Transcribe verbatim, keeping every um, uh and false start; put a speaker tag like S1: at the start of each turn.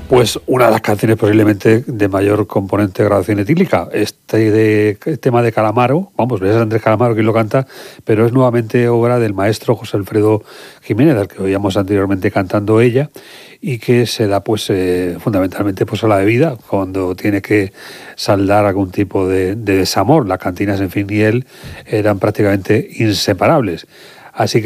S1: Pues una de las canciones posiblemente de mayor componente de grabación etílica. Este de, el tema de Calamaro, vamos, es Andrés Calamaro quien lo canta, pero es nuevamente obra del maestro José Alfredo Jiménez, al que oíamos anteriormente cantando ella, y que se da pues eh, fundamentalmente pues a la bebida, cuando tiene que saldar algún tipo de, de desamor. Las cantinas, en fin, y él eran prácticamente inseparables. Así que